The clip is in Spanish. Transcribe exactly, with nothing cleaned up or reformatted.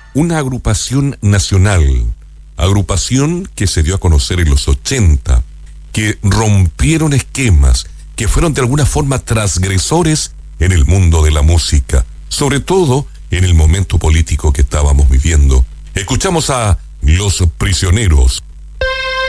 una agrupación nacional, agrupación que se dio a conocer en los ochenta, que rompieron esquemas, que fueron de alguna forma transgresores en el mundo de la música, sobre todo en el momento político que estábamos viviendo. Escuchamos a Los Prisioneros